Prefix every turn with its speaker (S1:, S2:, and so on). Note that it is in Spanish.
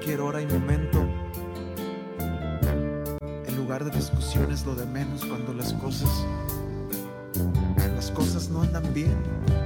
S1: cualquier hora y momento. En lugar de discusiones, lo de menos cuando las cosas no andan bien.